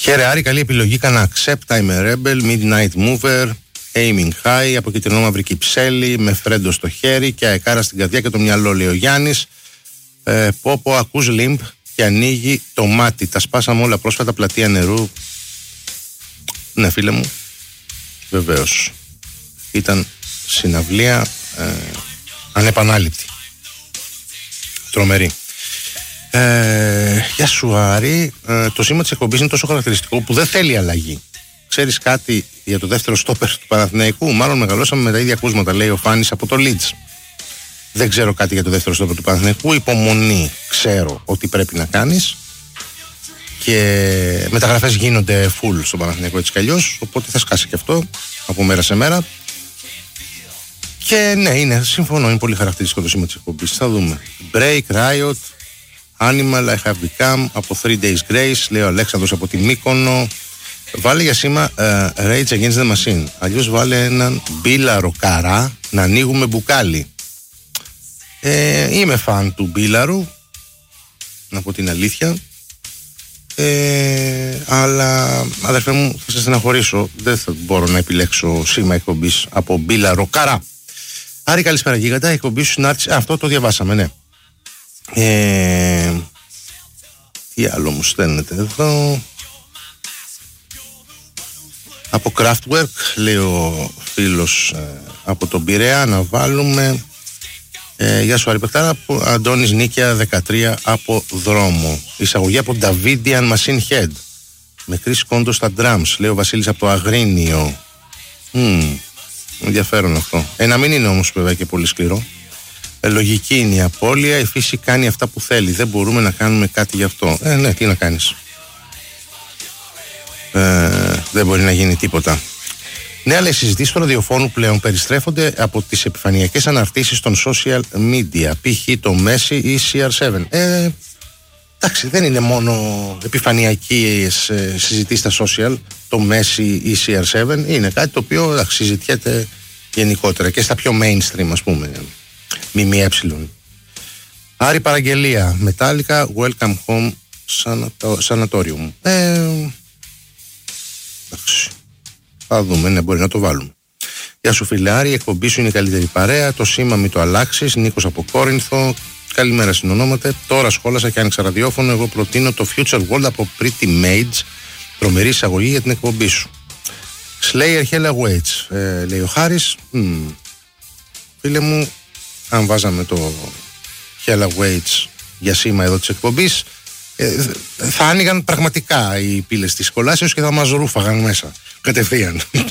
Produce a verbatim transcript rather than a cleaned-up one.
Χαίρε Άρη, καλή επιλογή. Κάνα Accept, I'm a Rebel, Midnight Mover, Aiming High, από κυτρινό μαύρη κυψέλη, με φρέντο στο χέρι και αεκάρα στην καρδιά και το μυαλό, λέει ο Γιάννης. Ε, Πόπο, ακούς Limp και ανοίγει το μάτι. Τα σπάσαμε όλα πρόσφατα, πλατεία νερού. Ναι, φίλε μου, βεβαίως. Ήταν συναυλία ε, ανεπανάληπτη. Τρομερή. Ε, Γεια σου Άρη, ε, το σήμα της εκπομπής είναι τόσο χαρακτηριστικό που δεν θέλει αλλαγή. Ξέρεις κάτι για το δεύτερο στόπερ του Παναθηναϊκού? Μάλλον μεγαλώσαμε με τα ίδια ακούσματα, λέει ο Φάνης από το Leeds. Δεν ξέρω κάτι για το δεύτερο στόπερ του Παναθηναϊκού. Υπομονή ξέρω ότι πρέπει να κάνεις. Και μεταγραφές γίνονται full στον Παναθηναϊκό έτσι κι αλλιώς. Οπότε θα σκάσει και αυτό από μέρα σε μέρα. Και ναι, είναι, συμφωνώ, είναι πολύ χαρακτηριστικό το σήμα της εκπομπής. Θα δούμε. Break, Riot, Animal, I have become, από Three Days Grace, λέει ο Αλέξανδρος από τη Μύκονο. Βάλε για σήμα uh, Rage Against the Machine. Αλλιώς βάλε έναν μπίλαρο καρά να ανοίγουμε μπουκάλι. Ε, είμαι φαν του μπίλαρου, να πω την αλήθεια. Ε, αλλά αδερφέ μου, θα σε στεναχωρήσω. Δεν θα μπορώ να επιλέξω σήμα εκπομπής από μπίλαρο καρά. Άρη, καλησπέρα γίγαντα. Η εκπομπή σου συνάρτησε. Αυτό το διαβάσαμε, ναι. Ε, τι άλλο μου στέλνετε εδώ? Από Kraftwerk, λέει ο φίλος ε, από τον Πειραιά, να βάλουμε. Ε, γεια σου Άρη Πεκτάρα, Αντώνης Νίκια δεκατρία από Δρόμο. Εισαγωγή από Davidian Machine Head με Chris Kondo στα drums, λέει ο Βασίλης από το Αγρίνιο. Mm, ενδιαφέρον αυτό. Ε, να μην είναι όμως βέβαια και πολύ σκληρό. Ε, λογική είναι η απώλεια, η φύση κάνει αυτά που θέλει. Δεν μπορούμε να κάνουμε κάτι γι' αυτό. Ε, ναι, τι να κάνεις. Ε, δεν μπορεί να γίνει τίποτα. Ναι, αλλά οι συζητήσεις του ραδιοφώνου πλέον περιστρέφονται από τις επιφανειακές αναρτήσεις των social media, π.χ. το Messi ή σι αρ σέβεν. Ε, εντάξει, δεν είναι μόνο επιφανειακές ε, συζητήσεις στα social, το Messi ή σι αρ σέβεν. Είναι κάτι το οποίο εντάξει, συζητιέται γενικότερα και στα πιο mainstream, ας πούμε. ΜΜΕ. Άρη παραγγελία. Metallica, Welcome Home Sanatorium. Ε, εντάξει. Θα δούμε, ναι, μπορεί να το βάλουμε. Γεια σου φιλάρη, η εκπομπή σου είναι η καλύτερη παρέα. Το σήμα μην το αλλάξεις. Νίκος από Κόρινθο. Καλημέρα συνονόματα. Τώρα σχόλασα και άνοιξα ραδιόφωνο. Εγώ προτείνω το Future World από Pretty Maids. Τρομερή εισαγωγή για την εκπομπή σου. Slayer Hella Waits, ε, λέει ο Χάρης. Mm. Φίλε μου, αν βάζαμε το Hella Waits για σήμα εδώ της εκπομπής, ε, θα άνοιγαν πραγματικά οι πύλες της κολάσεως και θα μας ρούφαγαν μέσα. Κατευθείαν.